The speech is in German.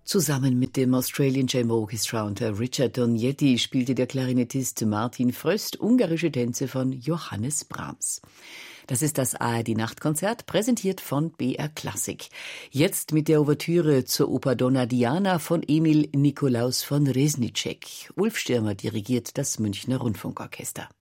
Zusammen mit dem Australian Chamber Orchestra unter Richard Dognetti spielte der Klarinettist Martin Fröst ungarische Tänze von Johannes Brahms. Das ist das ARD-Nachtkonzert, präsentiert von BR Klassik. Jetzt mit der Ouvertüre zur Oper Donna Diana von Emil Nikolaus von Reznicek. Ulf Stürmer dirigiert das Münchner Rundfunkorchester.